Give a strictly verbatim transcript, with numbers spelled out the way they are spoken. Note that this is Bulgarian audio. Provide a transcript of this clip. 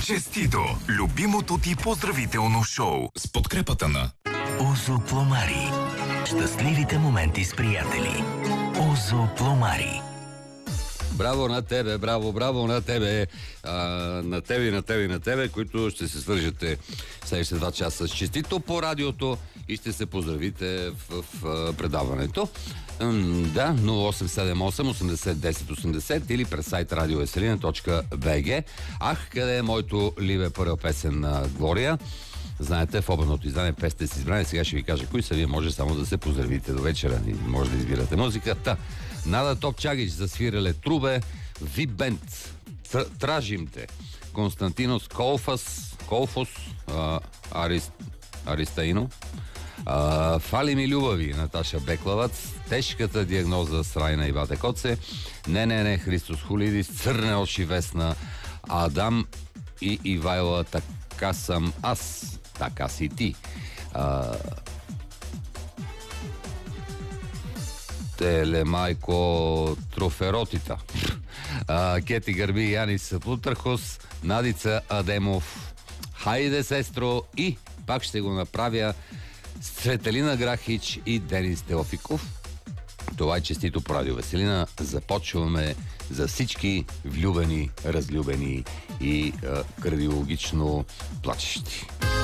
Честито! Любимото ти поздравително шоу с подкрепата на Озо Пломари. Щастливите моменти с приятели. Озо Пломари. Браво на тебе, браво, браво на тебе, а, на тебе, на тебе, на тебе, които ще се свържете следващите два часа с Честито по радиото и ще се поздравите в, в предаването. М, да, нула осем седем осем осемдесет десет осемдесет или през сайт радиовеселина точка би джи. Ах, къде е моето ливе, първа песен на Глория? Знаете, в обедното издание песните си избрани. Сега ще ви кажа кои са. Вие може само да се поздравите до вечера и може да избирате музиката. Нада Топчагич засвирале Трубе, Вибент, Тражим те, Константинос Колфас, Колфос, а, Арист, Аристаино, а, Фали ми любави, Наташа Беклавац, Тежката диагноза с Райна и Бате Коце, Не, не, не, Христос Хулидис, Църне очи Весна, Адам и Ивайла, така съм аз, така си ти. А, Телемайко Троферотита, а, Кети Гърби, Янис Плутърхос, Надица Адемов, Хайде сестро и пак ще го направя с Цветелина Грахич и Денис Теофиков. Това е Честито по радио Веселина. Започваме за всички влюбени, разлюбени и а, кардиологично плачещи.